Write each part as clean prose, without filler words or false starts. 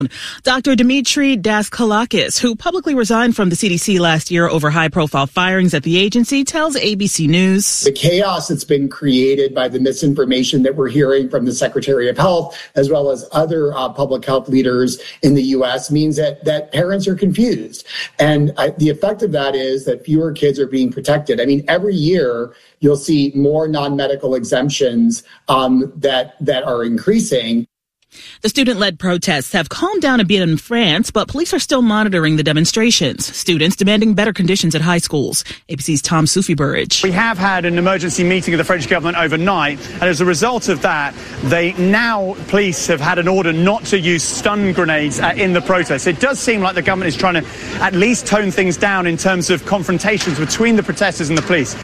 Dr. Dimitri Daskalakis, who publicly resigned from the CDC last year over high-profile firings at the agency, tells ABC News. The chaos that's been created by the misinformation that we're hearing from the Secretary of Health, as well as other public health leaders in the U.S., means that parents are confused. And the effect of that is that fewer kids are being protected. I mean, every year you'll see more non-medical exemptions that are increasing. The student-led protests have calmed down a bit in France, but police are still monitoring the demonstrations. Students demanding better conditions at high schools. ABC's Tom Soufi-Burridge. We have had an emergency meeting of the French government overnight, and as a result of that, police have had an order not to use stun grenades in the protests. It does seem like the government is trying to at least tone things down in terms of confrontations between the protesters and the police.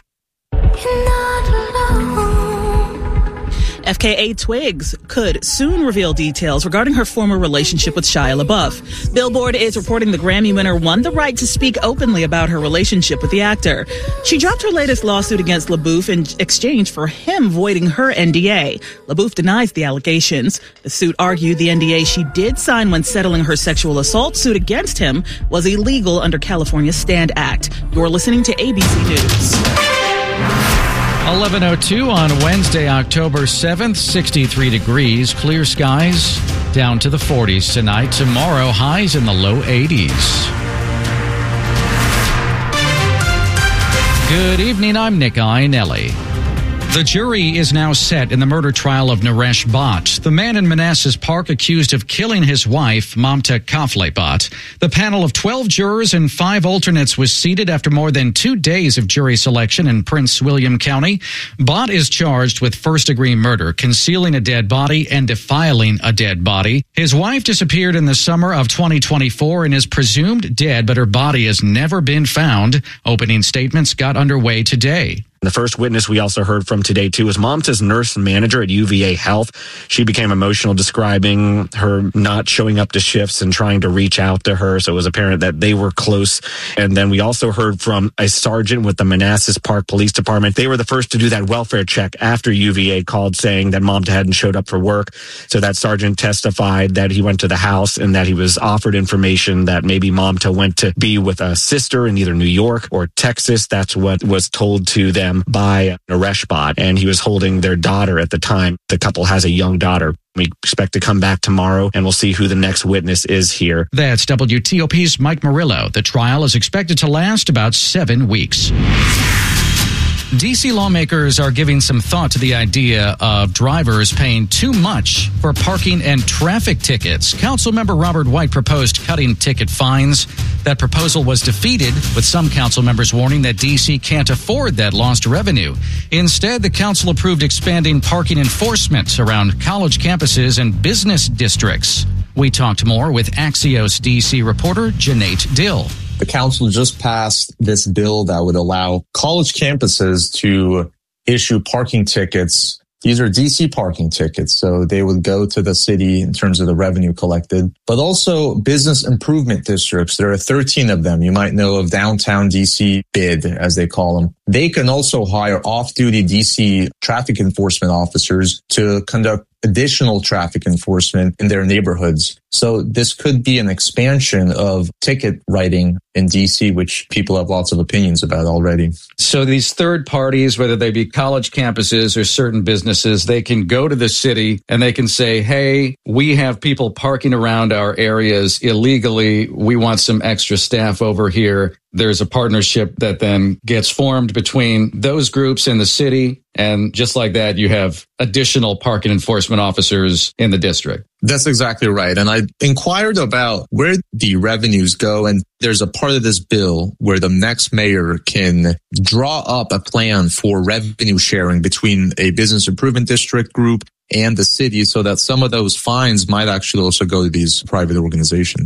FKA Twigs could soon reveal details regarding her former relationship with Shia LaBeouf. Billboard is reporting the Grammy winner won the right to speak openly about her relationship with the actor. She dropped her latest lawsuit against LaBeouf in exchange for him voiding her NDA. LaBeouf denies the allegations. The suit argued the NDA she did sign when settling her sexual assault suit against him was illegal under California's STAND Act. You're listening to ABC News. 11:02 on Wednesday, October 7th, 63 degrees, clear skies, down to the 40s tonight. Tomorrow, highs in the low 80s. Good evening, I'm Nick Iannelli. The jury is now set in the murder trial of Naresh Bhatt, the man in Manassas Park accused of killing his wife, Mamta Kafle Bhatt. The panel of 12 jurors and 5 alternates was seated after more than 2 days of jury selection in Prince William County. Bhatt is charged with first-degree murder, concealing a dead body, and defiling a dead body. His wife disappeared in the summer of 2024 and is presumed dead, but her body has never been found. Opening statements got underway today. The first witness we also heard from today, too, was Mamta's nurse and manager at UVA Health. She became emotional, describing her not showing up to shifts and trying to reach out to her. So it was apparent that they were close. And then we also heard from a sergeant with the Manassas Park Police Department. They were the first to do that welfare check after UVA called saying that Mamta hadn't showed up for work. So that sergeant testified that he went to the house and that he was offered information that maybe Mamta went to be with a sister in either New York or Texas. That's what was told to them by Naresh Bhatt, and he was holding their daughter at the time. The couple has a young daughter. We expect to come back tomorrow, and we'll see who the next witness is here. That's WTOP's Mike Murillo. The trial is expected to last about 7 weeks. D.C. lawmakers are giving some thought to the idea of drivers paying too much for parking and traffic tickets. Councilmember Robert White proposed cutting ticket fines. That proposal was defeated, with some council members warning that D.C. can't afford that lost revenue. Instead, the council approved expanding parking enforcement around college campuses and business districts. We talked more with Axios D.C. reporter Janate Dill. The council just passed this bill that would allow college campuses to issue parking tickets. These are DC parking tickets, so they would go to the city in terms of the revenue collected, but also business improvement districts. There are 13 of them. You might know of downtown DC BID, as they call them. They can also hire off-duty DC traffic enforcement officers to conduct additional traffic enforcement in their neighborhoods. So this could be an expansion of ticket writing in DC, which people have lots of opinions about already. So these third parties, whether they be college campuses or certain businesses, they can go to the city and they can say, hey, we have people parking around our areas illegally. We want some extra staff over here. There's a partnership that then gets formed between those groups and the city. And just like that, you have additional parking enforcement officers in the district. That's exactly right. And I inquired about where the revenues go. And there's a part of this bill where the next mayor can draw up a plan for revenue sharing between a business improvement district group and the city, so that some of those fines might actually also go to these private organizations.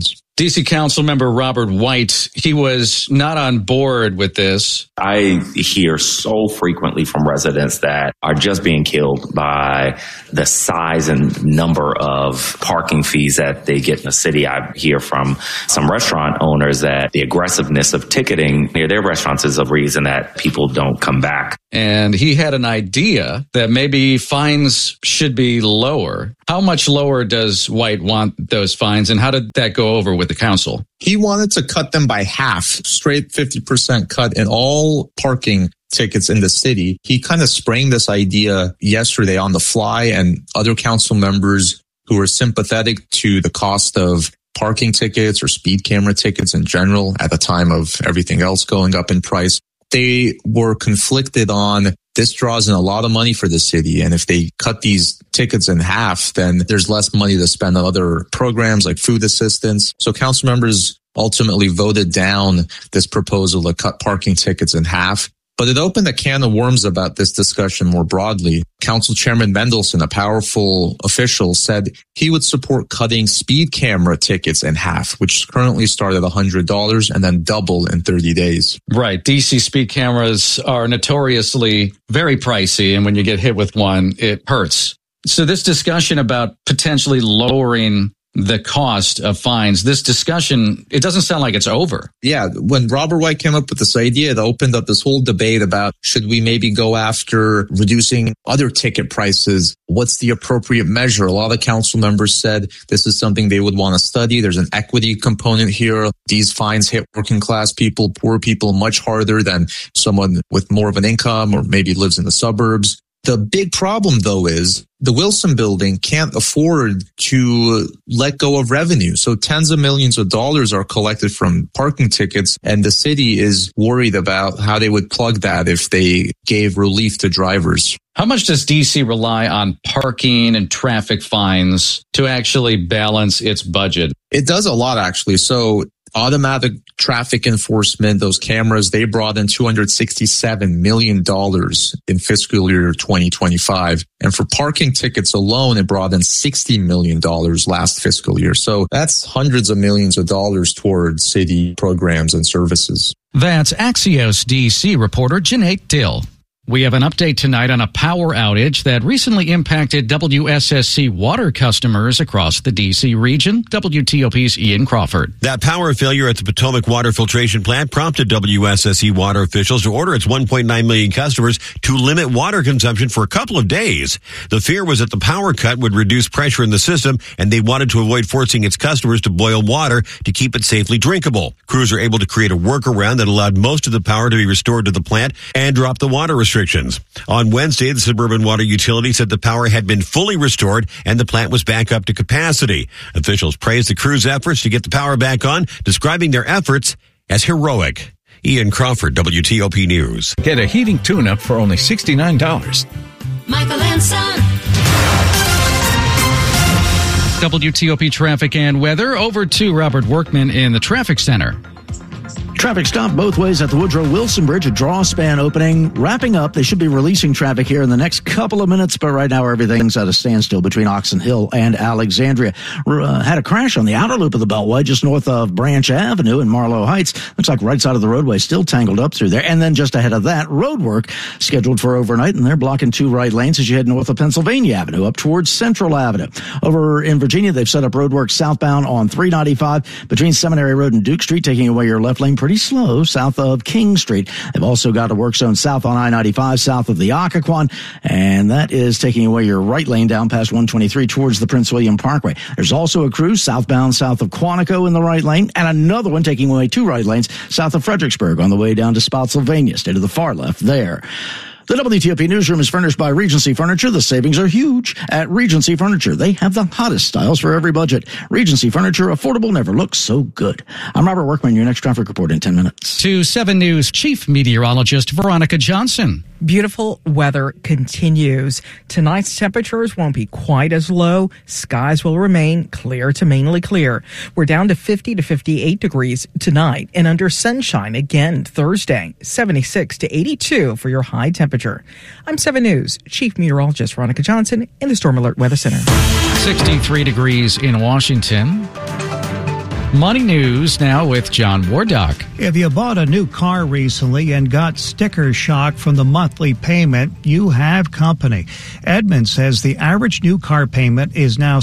D.C. Council member Robert White, he was not on board with this. I hear so frequently from residents that are just being killed by the size and number of parking fees that they get in the city. I hear from some restaurant owners that the aggressiveness of ticketing near their restaurants is a reason that people don't come back. And he had an idea that maybe fines should be lower. How much lower does White want those fines, and how did that go over with the council? He wanted to cut them by half, straight 50% cut in all parking tickets in the city. He kind of sprang this idea yesterday on the fly, and other council members who were sympathetic to the cost of parking tickets or speed camera tickets in general at the time of everything else going up in price, they were conflicted on this draws in a lot of money for the city. And if they cut these tickets in half, then there's less money to spend on other programs like food assistance. So council members ultimately voted down this proposal to cut parking tickets in half. But it opened a can of worms about this discussion more broadly. Council Chairman Mendelson, a powerful official, said he would support cutting speed camera tickets in half, which currently start at $100 and then double in 30 days. Right. DC speed cameras are notoriously very pricey, and when you get hit with one, it hurts. So this discussion about potentially lowering the cost of fines, this discussion, it doesn't sound like it's over. Yeah, when Robert White came up with this idea, it opened up this whole debate about should we maybe go after reducing other ticket prices? What's the appropriate measure? A lot of council members said this is something they would want to study. There's an equity component here. These fines hit working class people, poor people much harder than someone with more of an income or maybe lives in the suburbs. The big problem, though, is the Wilson Building can't afford to let go of revenue. So tens of millions of dollars are collected from parking tickets, and the city is worried about how they would plug that if they gave relief to drivers. How much does DC rely on parking and traffic fines to actually balance its budget? It does a lot, actually. So automatic traffic enforcement, those cameras, they brought in $267 million in fiscal year 2025. And for parking tickets alone, it brought in $60 million last fiscal year. So that's hundreds of millions of dollars towards city programs and services. That's Axios DC reporter Janae Dill. We have an update tonight on a power outage that recently impacted WSSC water customers across the D.C. region. WTOP's Ian Crawford. That power failure at the Potomac Water Filtration Plant prompted WSSC water officials to order its 1.9 million customers to limit water consumption for a couple of days. The fear was that the power cut would reduce pressure in the system, and they wanted to avoid forcing its customers to boil water to keep it safely drinkable. Crews were able to create a workaround that allowed most of the power to be restored to the plant and drop the water restrictions. On Wednesday, the Suburban Water Utility said the power had been fully restored and the plant was back up to capacity. Officials praised the crew's efforts to get the power back on, describing their efforts as heroic. Ian Crawford, WTOP News. Get a heating tune-up for only $69. Michael and Son. WTOP traffic and weather. Over to Robert Workman in the traffic center. Traffic stopped both ways at the Woodrow Wilson Bridge, a draw span opening. Wrapping up, they should be releasing traffic here in the next couple of minutes, but right now everything's at a standstill between Oxon Hill and Alexandria. Had a crash on the outer loop of the Beltway just north of Branch Avenue in Marlow Heights. Looks like right side of the roadway still tangled up through there. And then just ahead of that, road work scheduled for overnight, and they're blocking two right lanes as you head north of Pennsylvania Avenue up towards Central Avenue. Over in Virginia, they've set up road work southbound on 395 between Seminary Road and Duke Street, taking away your left lane pretty slow south of King Street. They've also got a work zone south on I-95 south of the Occoquan, and that is taking away your right lane down past 123 towards the Prince William Parkway. There's also a crew southbound south of Quantico in the right lane, and another one taking away two right lanes south of Fredericksburg on the way down to Spotsylvania. Stay to the far left there. The WTOP Newsroom is furnished by Regency Furniture. The savings are huge at Regency Furniture. They have the hottest styles for every budget. Regency Furniture, affordable, never looks so good. I'm Robert Workman, your next traffic report in 10 minutes. To 7 News Chief Meteorologist Veronica Johnson. Beautiful weather continues. Tonight's temperatures won't be quite as low. Skies will remain clear to mainly clear. We're down to 50 to 58 degrees tonight and under sunshine again Thursday. 76 to 82 for your high temperature. I'm 7 News Chief Meteorologist Veronica Johnson in the Storm Alert Weather Center. 63 degrees in Washington. Money News now with John Wardock. If you bought a new car recently and got sticker shock from the monthly payment, you have company. Edmunds says the average new car payment is now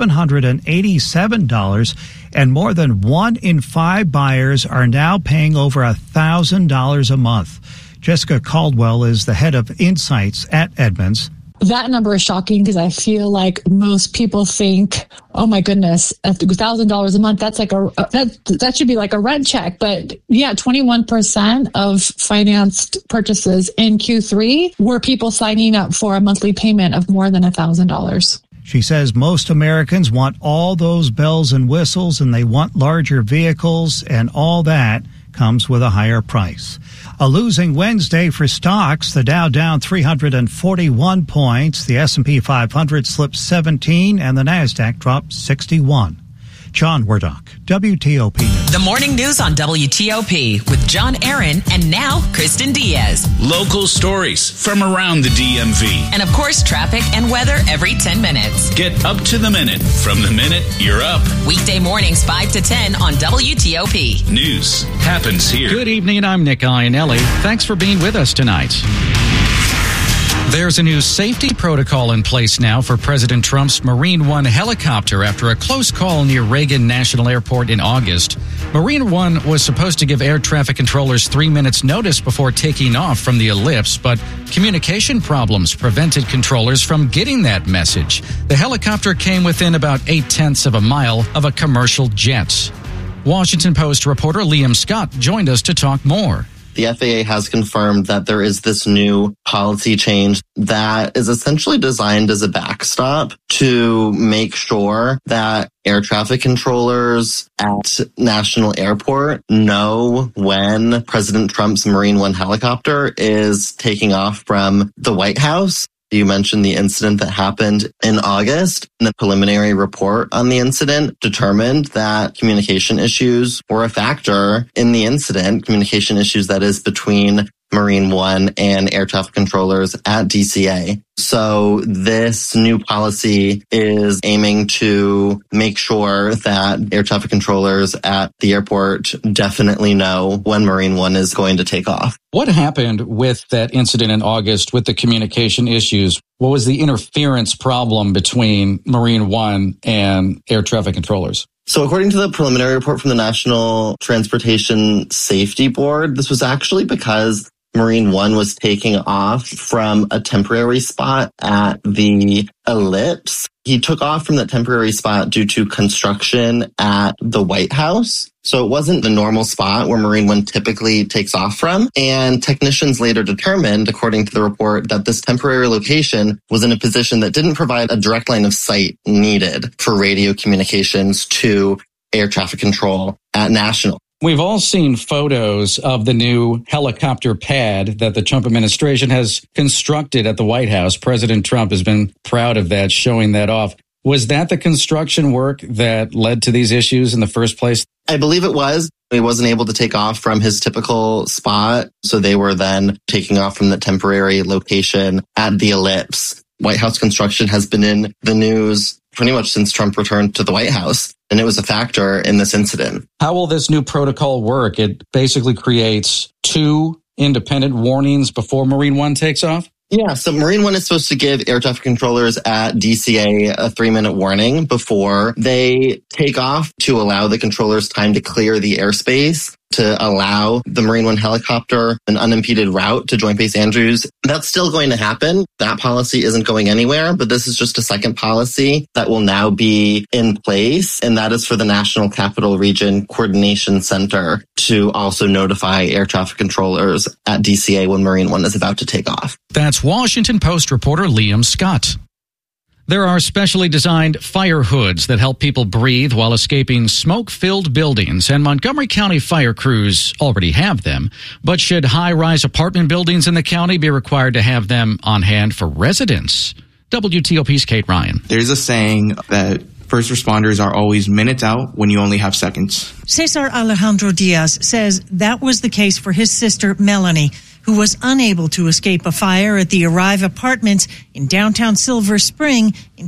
$787, and more than 1 in 5 buyers are now paying over $1,000 a month. Jessica Caldwell is the head of Insights at Edmunds. That number is shocking because I feel like most people think, oh my goodness, $1,000 a month, that's like that should be like a rent check. But yeah, 21% of financed purchases in Q3 were people signing up for a monthly payment of more than $1,000. She says most Americans want all those bells and whistles, and they want larger vehicles, and all that comes with a higher price. A losing Wednesday for stocks. The Dow down 341 points. The S&P 500 slipped 17, and the Nasdaq dropped 61. John Wardock, WTOP News. The morning news on WTOP with John Aaron and now Kristen Diaz. Local stories from around the DMV. And of course, traffic and weather every 10 minutes. Get up to the minute from the minute you're up. Weekday mornings 5 to 10 on WTOP. News happens here. Good evening. I'm Nick Iannelli. Thanks for being with us tonight. There's a new safety protocol in place now for President Trump's Marine One helicopter after a close call near Reagan National Airport in August. Marine One was supposed to give air traffic controllers 3 minutes notice before taking off from the ellipse, but communication problems prevented controllers from getting that message. The helicopter came within about 0.8 of a mile of a commercial jet. Washington Post reporter Liam Scott joined us to talk more. The FAA has confirmed that there is this new policy change that is essentially designed as a backstop to make sure that air traffic controllers at National Airport know when President Trump's Marine One helicopter is taking off from the White House. You mentioned the incident that happened in August. And the preliminary report on the incident determined that communication issues were a factor in the incident, communication issues that is between Marine One and air traffic controllers at DCA. So this new policy is aiming to make sure that air traffic controllers at the airport definitely know when Marine One is going to take off. What happened with that incident in August with the communication issues? What was the interference problem between Marine One and air traffic controllers? So according to the preliminary report from the National Transportation Safety Board, this was actually because Marine One was taking off from a temporary spot at the ellipse. He took off from that temporary spot due to construction at the White House. So it wasn't the normal spot where Marine One typically takes off from. And technicians later determined, according to the report, that this temporary location was in a position that didn't provide a direct line of sight needed for radio communications to air traffic control at National. We've all seen photos of the new helicopter pad that the Trump administration has constructed at the White House. President Trump has been proud of that, showing that off. Was that the construction work that led to these issues in the first place? I believe it was. He wasn't able to take off from his typical spot, so they were then taking off from the temporary location at the ellipse. White House construction has been in the news pretty much since Trump returned to the White House, and it was a factor in this incident. How will this new protocol work? It basically creates 2 independent warnings before Marine One takes off? Yeah, so Marine One is supposed to give air traffic controllers at DCA a 3-minute warning before they take off to allow the controllers time to clear the airspace to allow the Marine One helicopter an unimpeded route to Joint Base Andrews. That's still going to happen. That policy isn't going anywhere, but this is just a second policy that will now be in place, and that is for the National Capital Region Coordination Center to also notify air traffic controllers at DCA when Marine One is about to take off. That's Washington Post reporter Liam Scott. There are specially designed fire hoods that help people breathe while escaping smoke-filled buildings, and Montgomery County fire crews already have them. But should high-rise apartment buildings in the county be required to have them on hand for residents? WTOP's Kate Ryan. There's a saying that first responders are always minutes out when you only have seconds. Cesar Alejandro Diaz says that was the case for his sister, Melanie. who was unable to escape a fire at the Arrive Apartments in downtown Silver Spring in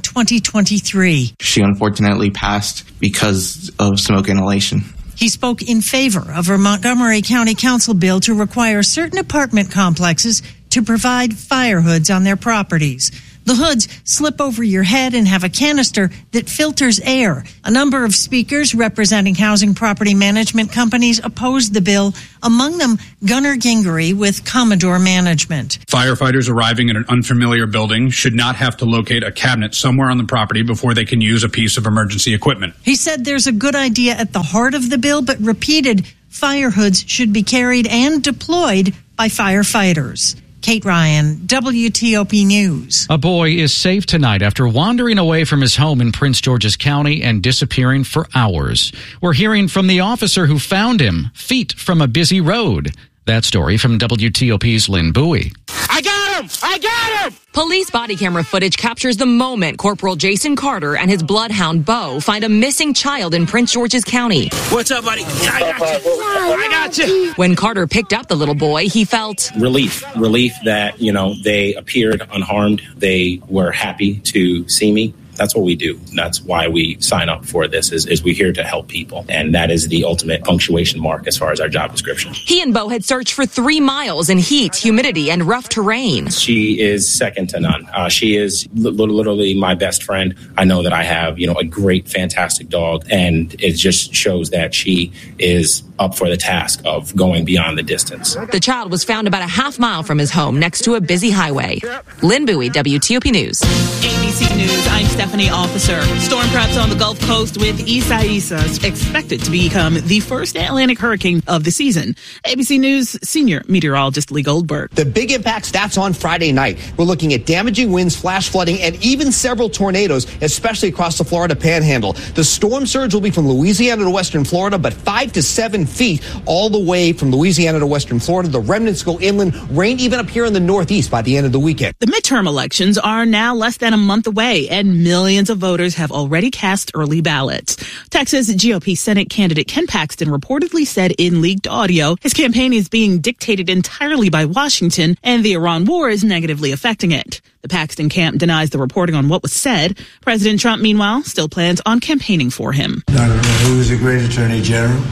2023. She unfortunately passed because of smoke inhalation. He spoke in favor of a Montgomery County Council bill to require certain apartment complexes to provide fire hoods on their properties. The hoods slip over your head and have a canister that filters air. A number of speakers representing housing property management companies opposed the bill, among them Gunnar Gingery with Commodore Management. Firefighters arriving in an unfamiliar building should not have to locate a cabinet somewhere on the property before they can use a piece of emergency equipment. He said there's a good idea at the heart of the bill, but repeated fire hoods should be carried and deployed by firefighters. Kate Ryan, WTOP News. A boy is safe tonight after wandering away from his home in Prince George's County and disappearing for hours. We're hearing from the officer who found him, feet from a busy road. That story from WTOP's Lynn Bowie. I got him! I got him! Police body camera footage captures the moment Corporal Jason Carter and his bloodhound Bo find a missing child in Prince George's County. What's up, buddy? I got you. I got you. When Carter picked up the little boy, he felt relief that, they appeared unharmed. They were happy to see me. That's what we do. That's why we sign up for this is we're here to help people. And that is the ultimate punctuation mark as far as our job description. He and Bo had searched for 3 miles in heat, humidity, and rough terrain. She is second to none. She is literally my best friend. I know that I have, a great, fantastic dog. And it just shows that she is up for the task of going beyond the distance. The child was found about a half mile from his home next to a busy highway. Lynn Bowie, WTOP News. ABC News, I'm Stephanie Officer. Storm preps on the Gulf Coast with Isaias expected to become the first Atlantic hurricane of the season. ABC News senior meteorologist Lee Goldberg. The big impact stats on Friday night. We're looking at damaging winds, flash flooding, and even several tornadoes, especially across the Florida Panhandle. The storm surge will be from Louisiana to western Florida, but 5 to 7 feet all the way from Louisiana to western Florida. The remnants go inland. Rain even up here in the Northeast by the end of the weekend. The midterm elections are now less than a month away, and millions of voters have already cast early ballots. Texas GOP Senate candidate Ken Paxton reportedly said in leaked audio his campaign is being dictated entirely by Washington and the Iran war is negatively affecting it. The Paxton camp denies the reporting on what was said. President Trump, meanwhile, still plans on campaigning for him. I don't know who's a great attorney general.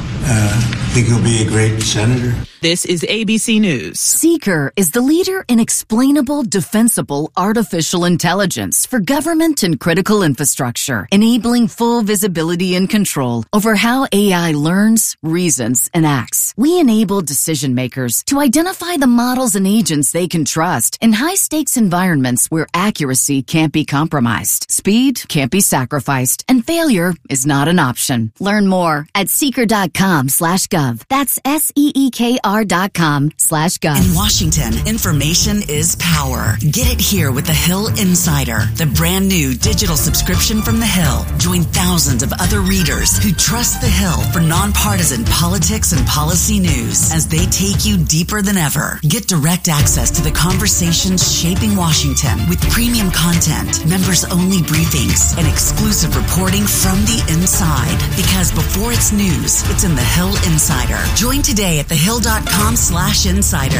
I think he'll be a great senator. This is ABC News. Seeker is the leader in explainable, defensible artificial intelligence for government and critical infrastructure, enabling full visibility and control over how AI learns, reasons, and acts. We enable decision makers to identify the models and agents they can trust in high-stakes environments where accuracy can't be compromised, speed can't be sacrificed, and failure is not an option. Learn more at seeker.com/gov. That's SEEKR.com/gov. In Washington, information is power. Get it here with the Hill Insider, the brand new digital subscription from the Hill. Join thousands of other readers who trust the Hill for nonpartisan politics and policy news as they take you deeper than ever. Get direct access to the conversations shaping Washington with premium content, members-only briefings, and exclusive reporting from the inside. Because before it's news, it's in the Hill Insider. Join today at thehill.com/insider.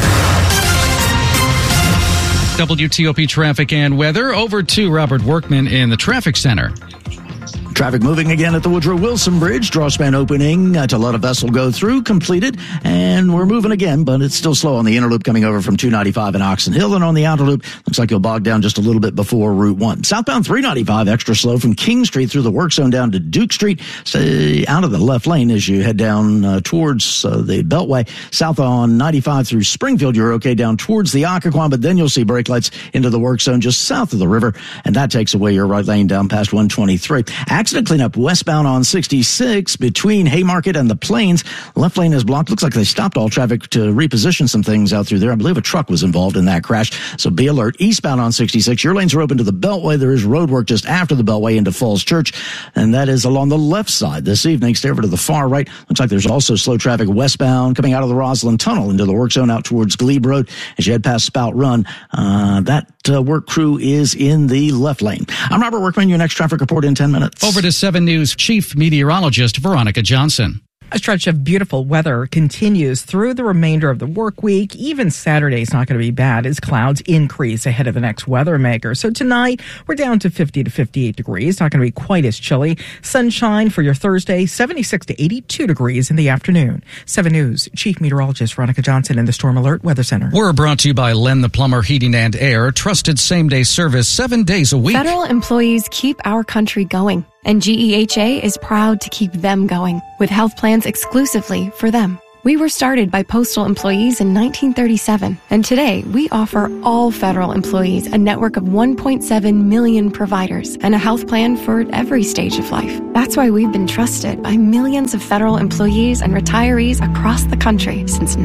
WTOP traffic and weather. Over to Robert Workman in the traffic center. Traffic moving again at the Woodrow Wilson Bridge. Drawspan opening to let a vessel go through, completed. And we're moving again, but it's still slow on the inner loop coming over from 295 in Oxon Hill. And on the outer loop, looks like you'll bog down just a little bit before Route 1. Southbound 395, extra slow from King Street through the work zone down to Duke Street. Stay out of the left lane as you head down towards the Beltway. South on 95 through Springfield, you're okay down towards the Occoquan, but then you'll see brake lights into the work zone just south of the river. And that takes away your right lane down past 123. Accident cleanup westbound on 66 between Haymarket and the Plains. Left lane is blocked. Looks like they stopped all traffic to reposition some things out through there. I believe a truck was involved in that crash. So be alert. Eastbound on 66, your lanes are open to the Beltway. There is road work just after the Beltway into Falls Church, and that is along the left side this evening. Stay over to the far right. Looks like there's also slow traffic westbound coming out of the Roslyn Tunnel into the work zone out towards Glebe Road as you head past Spout Run. That work crew is in the left lane. I'm Robert Workman. Your next traffic report in 10 minutes. Over to 7 News Chief Meteorologist Veronica Johnson. A stretch of beautiful weather continues through the remainder of the work week. Even Saturday's not going to be bad as clouds increase ahead of the next weather maker. So tonight, we're down to 50 to 58 degrees. Not going to be quite as chilly. Sunshine for your Thursday, 76 to 82 degrees in the afternoon. 7 News Chief Meteorologist Veronica Johnson in the Storm Alert Weather Center. We're brought to you by Len the Plumber Heating and Air. Trusted same-day service 7 days a week. Federal employees keep our country going, and GEHA is proud to keep them going with health plans exclusively for them. We were started by postal employees in 1937, and today we offer all federal employees a network of 1.7 million providers and a health plan for every stage of life. That's why we've been trusted by millions of federal employees and retirees across the country since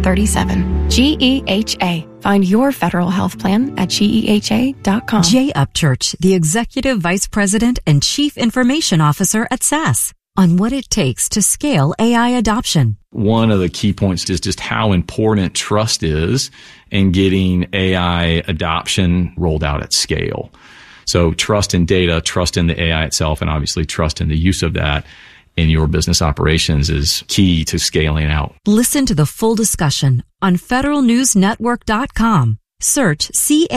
1937. GEHA. Find your federal health plan at GEHA.com. Jay Upchurch, the Executive Vice President and Chief Information Officer at SAS, on what it takes to scale AI adoption. One of the key points is just how important trust is in getting AI adoption rolled out at scale. So trust in data, trust in the AI itself, and obviously trust in the use of that in your business operations is key to scaling out. Listen to the full discussion on federalnewsnetwork.com. Search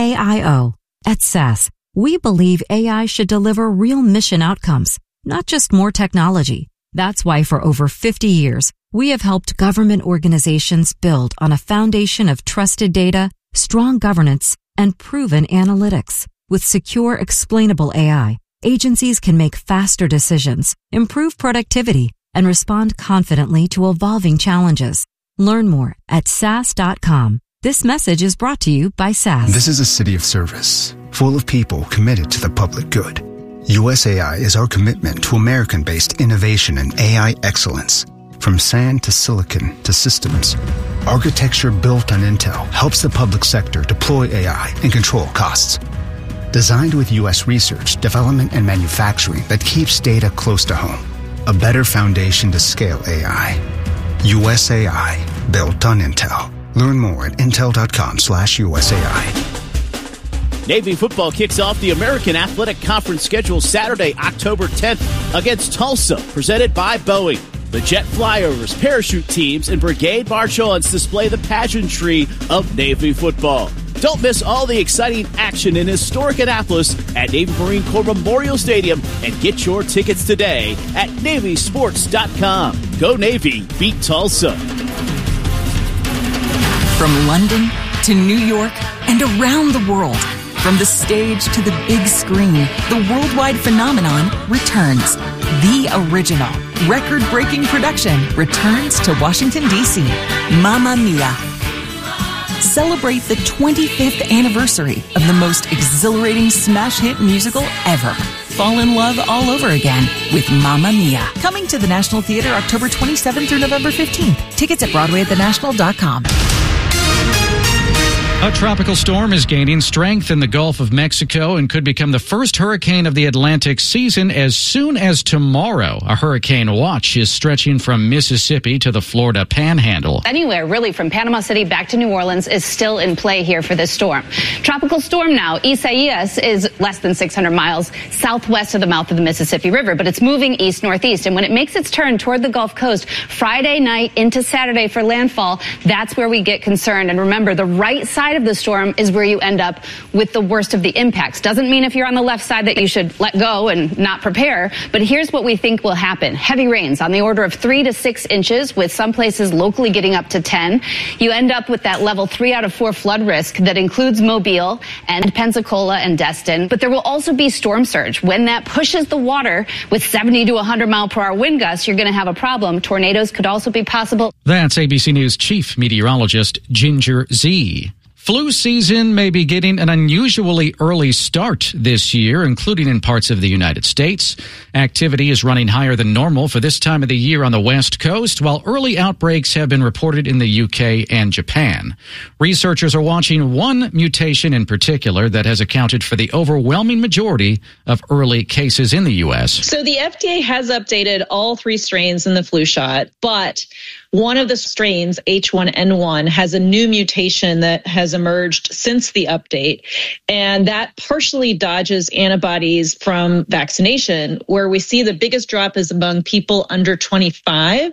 CAIO. At SAS, we believe AI should deliver real mission outcomes, not just more technology. That's why for over 50 years, we have helped government organizations build on a foundation of trusted data, strong governance, and proven analytics. With secure, explainable AI, agencies can make faster decisions, improve productivity, and respond confidently to evolving challenges. Learn more at SAS.com. This message is brought to you by SAS. This is a city of service, full of people committed to the public good. USAI is our commitment to American-based innovation and AI excellence. From sand to silicon to systems, architecture built on Intel helps the public sector deploy AI and control costs. Designed with U.S. research, development, and manufacturing that keeps data close to home. A better foundation to scale AI. USAI, built on Intel. Learn more at intel.com/USAI. Navy football kicks off the American Athletic Conference schedule Saturday, October 10th against Tulsa, presented by Boeing. The jet flyovers, parachute teams, and brigade march-ons display the pageantry of Navy football. Don't miss all the exciting action in historic Annapolis at Navy Marine Corps Memorial Stadium and get your tickets today at NavySports.com. Go Navy, beat Tulsa. From London to New York and around the world, from the stage to the big screen, the worldwide phenomenon returns. The original, record-breaking production returns to Washington, D.C. Mamma Mia! Celebrate the 25th anniversary of the most exhilarating smash hit musical ever. Fall in love all over again with Mamma Mia! Coming to the National Theater October 27th through November 15th. Tickets at BroadwayAtTheNational.com. A tropical storm is gaining strength in the Gulf of Mexico and could become the first hurricane of the Atlantic season as soon as tomorrow. A hurricane watch is stretching from Mississippi to the Florida Panhandle. Anywhere really from Panama City back to New Orleans is still in play here for this storm. Tropical storm now. Isaias is less than 600 miles southwest of the mouth of the Mississippi River, but it's moving east-northeast. And when it makes its turn toward the Gulf Coast Friday night into Saturday for landfall, that's where we get concerned. And remember, the right side of the storm is where you end up with the worst of the impacts. Doesn't mean if you're on the left side that you should let go and not prepare, but here's what we think will happen. Heavy rains on the order of 3 to 6 inches, with some places locally getting up to 10. You end up with that level 3 out of 4 flood risk that includes Mobile and Pensacola and Destin. But there will also be storm surge. When that pushes the water with 70 to 100 mile per hour wind gusts, you're going to have a problem. Tornadoes could also be possible. That's ABC News Chief Meteorologist Ginger Z. Flu season may be getting an unusually early start this year, including in parts of the United States. Activity is running higher than normal for this time of the year on the West Coast, while early outbreaks have been reported in the UK and Japan. Researchers are watching one mutation in particular that has accounted for the overwhelming majority of early cases in the U.S. So the FDA has updated all 3 strains in the flu shot, but one of the strains, H1N1, has a new mutation that has has emerged since the update. And that partially dodges antibodies from vaccination, where we see the biggest drop is among people under 25.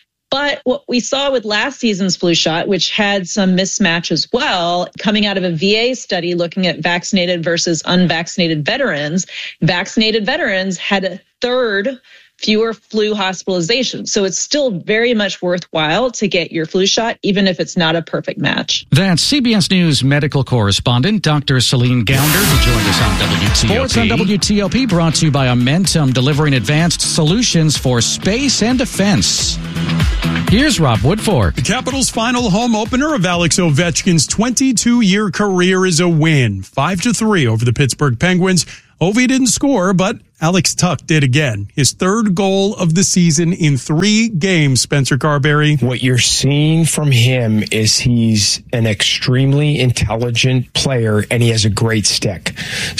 But what we saw with last season's flu shot, which had some mismatch as well, coming out of a VA study looking at vaccinated versus unvaccinated veterans, vaccinated veterans had a third fewer flu hospitalizations. So it's still very much worthwhile to get your flu shot, even if it's not a perfect match. That's CBS News medical correspondent Dr. Celine Gounder, who joined us on WTOP. Sports on WTOP, brought to you by Amentum, delivering advanced solutions for space and defense. Here's Rob Woodfork. The Capitals' final home opener of Alex Ovechkin's 22-year career is a win, 5-3 over the Pittsburgh Penguins. Ovi didn't score, but Alex Tuch did again. His third goal of the season in 3 games, Spencer Carberry. What you're seeing from him is he's an extremely intelligent player, and he has a great stick.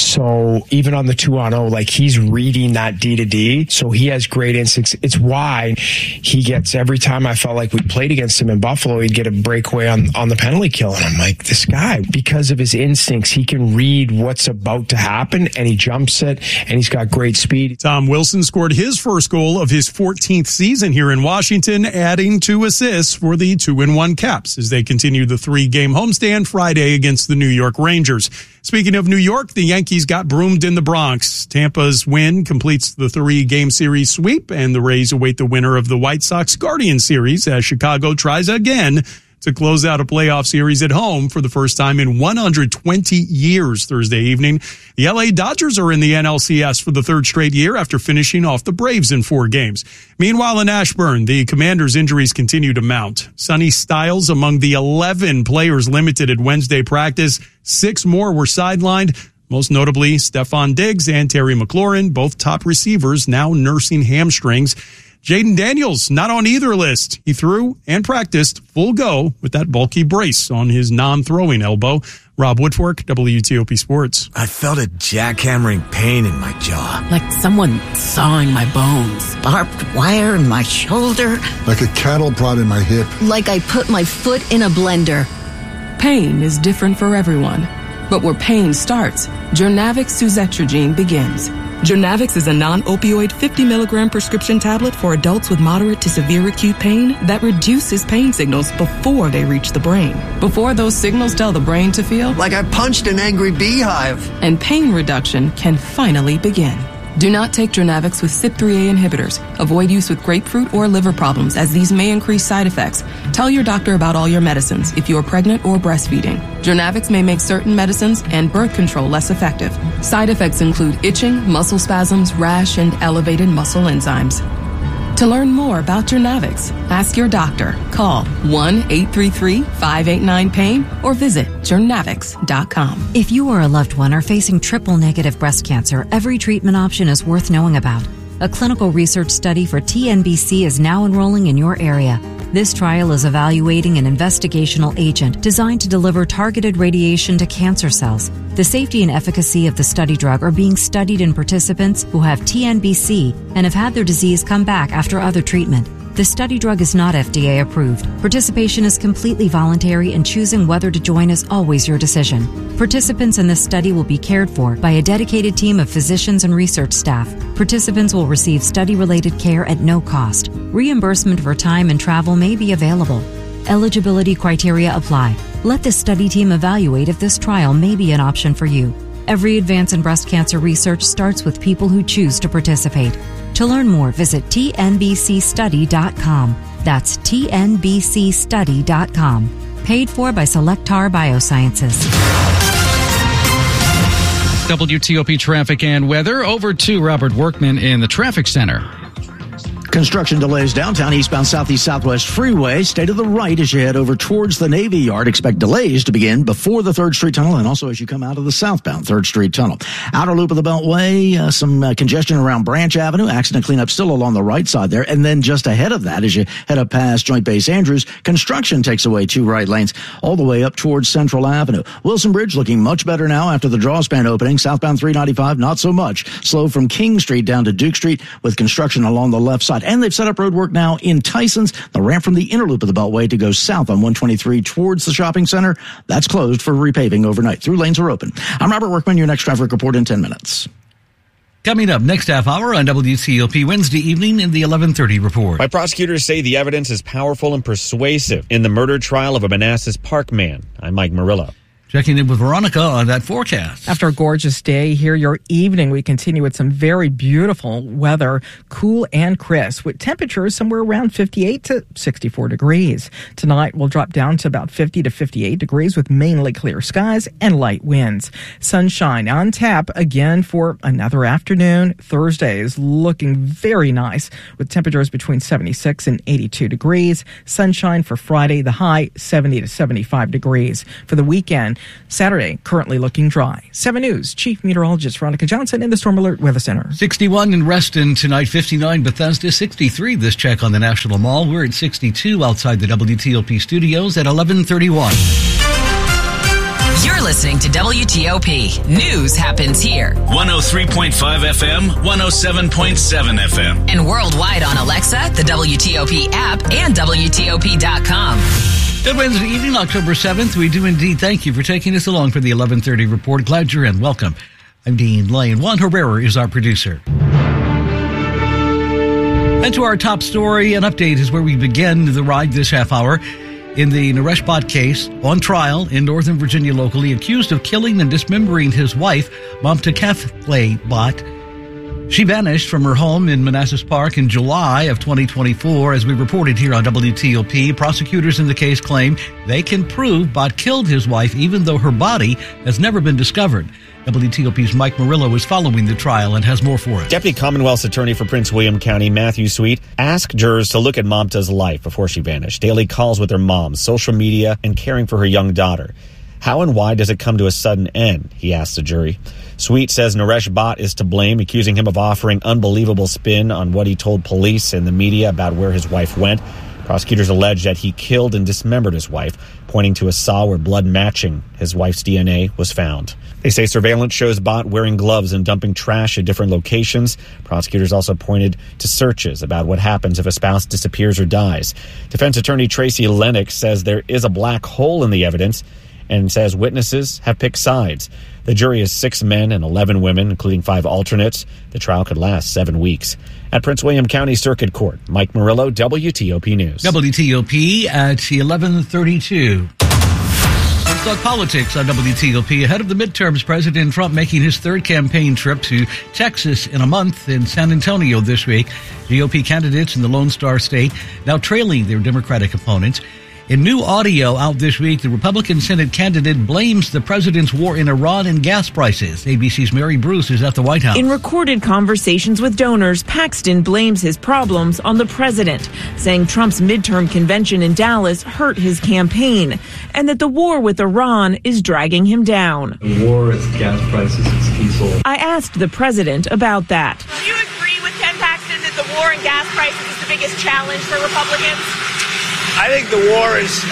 So even on the 2-on-0, like, he's reading that D-to-D, so he has great instincts. It's why he gets, every time I felt like we played against him in Buffalo, he'd get a breakaway on the penalty kill. And I'm like, this guy, because of his instincts, he can read what's about to happen, and he jumps it, and he's got great speed. Tom Wilson scored his first goal of his 14th season here in Washington, adding 2 assists for the 2-1 Caps as they continue the 3-game homestand Friday against the New York Rangers. Speaking of New York, the Yankees got broomed in the Bronx. Tampa's win completes the 3-game series sweep, and the Rays await the winner of the White Sox Guardian series as Chicago tries again to close out a playoff series at home for the first time in 120 years Thursday evening. The LA Dodgers are in the NLCS for the 3rd straight year after finishing off the Braves in 4 games. Meanwhile, in Ashburn, the Commanders' injuries continue to mount. Sonny Styles among the 11 players limited at Wednesday practice. 6 more were sidelined. Most notably, Stephon Diggs and Terry McLaurin, both top receivers, now nursing hamstrings. Jaden Daniels, not on either list. He threw and practiced full go with that bulky brace on his non-throwing elbow. Rob Woodfork, WTOP Sports. I felt a jackhammering pain in my jaw. Like someone sawing my bones. Barbed wire in my shoulder. Like a cattle prod in my hip. Like I put my foot in a blender. Pain is different for everyone. But where pain starts, Jurnavix suzetrigine begins. Jurnavix is a non-opioid 50-milligram prescription tablet for adults with moderate to severe acute pain that reduces pain signals before they reach the brain. Before those signals tell the brain to feel like I punched an angry beehive. And pain reduction can finally begin. Do not take Jurnavix with CYP3A inhibitors. Avoid use with grapefruit or liver problems, as these may increase side effects. Tell your doctor about all your medicines if you are pregnant or breastfeeding. Jurnavix may make certain medicines and birth control less effective. Side effects include itching, muscle spasms, rash, and elevated muscle enzymes. To learn more about Jurnavix, ask your doctor. Call 1-833-589-PAIN or visit Jurnavix.com. If you or a loved one are facing triple-negative breast cancer, every treatment option is worth knowing about. A clinical research study for TNBC is now enrolling in your area. This trial is evaluating an investigational agent designed to deliver targeted radiation to cancer cells. The safety and efficacy of the study drug are being studied in participants who have TNBC and have had their disease come back after other treatment. The study drug is not FDA approved. Participation is completely voluntary, and choosing whether to join is always your decision. Participants in this study will be cared for by a dedicated team of physicians and research staff. Participants will receive study-related care at no cost. Reimbursement for time and travel may be available. Eligibility criteria apply. Let the study team evaluate if this trial may be an option for you. Every advance in breast cancer research starts with people who choose to participate. To learn more, visit tnbcstudy.com. That's tnbcstudy.com. Paid for by Cellectar Biosciences. WTOP traffic and weather. Over to Robert Workman in the traffic center. Construction delays downtown eastbound southeast southwest freeway. Stay to the right as you head over towards the Navy Yard. Expect delays to begin before the 3rd Street Tunnel and also as you come out of the southbound 3rd Street Tunnel. Outer loop of the Beltway, some congestion around Branch Avenue. Accident cleanup still along the right side there. And then just ahead of that, as you head up past Joint Base Andrews, construction takes away 2 right lanes all the way up towards Central Avenue. Wilson Bridge looking much better now after the draw span opening. Southbound 395, not so much. Slow from King Street down to Duke Street with construction along the left side. spot. And they've set up road work now in Tysons, the ramp from the inner loop of the Beltway to go south on 123 towards the shopping center. That's closed for repaving overnight. Through lanes are open. I'm Robert Workman, your next traffic report in 10 minutes. Coming up next half hour on WTOP Wednesday evening in the 11:30 report. My prosecutors say the evidence is powerful and persuasive in the murder trial of a Manassas Park man. I'm Mike Murillo. Checking in with Veronica on that forecast. After a gorgeous day here, your evening, we continue with some very beautiful weather, cool and crisp, with temperatures somewhere around 58 to 64 degrees. Tonight, we'll drop down to about 50 to 58 degrees with mainly clear skies and light winds. Sunshine on tap again for another afternoon. Thursday is looking very nice with temperatures between 76 and 82 degrees. Sunshine for Friday, the high 70 to 75 degrees. For the weekend, Saturday, currently looking dry. 7 News Chief Meteorologist Veronica Johnson in the Storm Alert Weather Center. 61 in Reston tonight, 59 Bethesda, 63 this check on the National Mall. We're at 62 outside the WTOP studios at 11:31. You're listening to WTOP. News happens here. 103.5 FM, 107.7 FM. And worldwide on Alexa, the WTOP app, and WTOP.com. Good Wednesday evening, October 7th. We do indeed thank you for taking us along for the 11:30 report. Glad you're in. Welcome. I'm Dean Lane. Juan Herrera is our producer. And to our top story, an update is where we begin the ride this half hour. In the Naresh Bhatt case, on trial in Northern Virginia locally, accused of killing and dismembering his wife, Mamta Kefle Bhatt. She vanished from her home in Manassas Park in July of 2024. As we reported here on WTOP, prosecutors in the case claim they can prove Bhatt killed his wife even though her body has never been discovered. WTOP's Mike Murillo is following the trial and has more for us. Deputy Commonwealth's Attorney for Prince William County, Matthew Sweet, asked jurors to look at Mamta's life before she vanished. Daily calls with her mom, social media, and caring for her young daughter. How and why does it come to a sudden end? He asked the jury. Sweet says Naresh Bhatt is to blame, accusing him of offering unbelievable spin on what he told police and the media about where his wife went. Prosecutors allege that he killed and dismembered his wife, pointing to a saw where blood matching his wife's DNA was found. They say surveillance shows Bhatt wearing gloves and dumping trash at different locations. Prosecutors also pointed to searches about what happens if a spouse disappears or dies. Defense attorney Tracy Lennox says there is a black hole in the evidence and says witnesses have picked sides. The jury is 6 men and 11 women, including 5 alternates. The trial could last 7 weeks. At Prince William County Circuit Court, Mike Murillo, WTOP News. WTOP at 11:32. Let's talk politics on WTOP. Ahead of the midterms, President Trump making his 3rd campaign trip to Texas in a month in San Antonio this week. GOP candidates in the Lone Star State now trailing their Democratic opponents. In new audio out this week, the Republican Senate candidate blames the president's war in Iran and gas prices. ABC's Mary Bruce is at the White House. In recorded conversations with donors, Paxton blames his problems on the president, saying Trump's midterm convention in Dallas hurt his campaign and that the war with Iran is dragging him down. The war, it's gas prices, it's diesel. I asked the president about that. Do you agree with Ken Paxton that the war and gas prices is the biggest challenge for Republicans? I think the war is,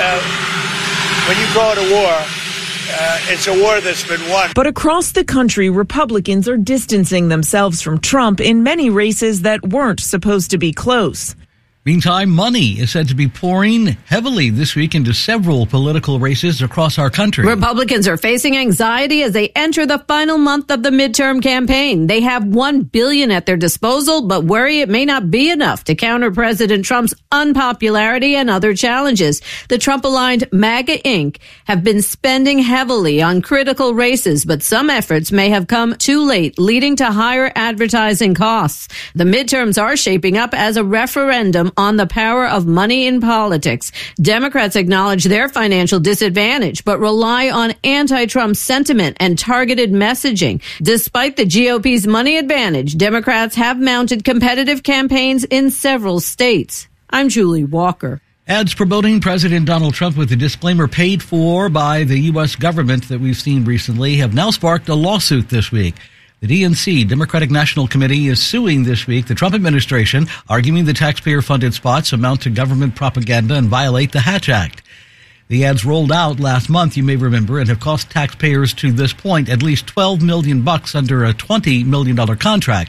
when you call it a war, it's a war that's been won. But across the country, Republicans are distancing themselves from Trump in many races that weren't supposed to be close. Meantime, money is said to be pouring heavily this week into several political races across our country. Republicans are facing anxiety as they enter the final month of the midterm campaign. They have $1 billion at their disposal, but worry it may not be enough to counter President Trump's unpopularity and other challenges. The Trump-aligned MAGA Inc. have been spending heavily on critical races, but some efforts may have come too late, leading to higher advertising costs. The midterms are shaping up as a referendum on the power of money in politics. Democrats acknowledge their financial disadvantage, but rely on anti-Trump sentiment and targeted messaging. Despite the GOP's money advantage, Democrats have mounted competitive campaigns in several states. I'm Julie Walker. Ads promoting President Donald Trump with a disclaimer paid for by the U.S. government that we've seen recently have now sparked a lawsuit this week. The DNC, Democratic National Committee, is suing this week the Trump administration, arguing the taxpayer-funded spots amount to government propaganda and violate the Hatch Act. The ads rolled out last month, you may remember, and have cost taxpayers to this point at least $12 million under a $20 million contract.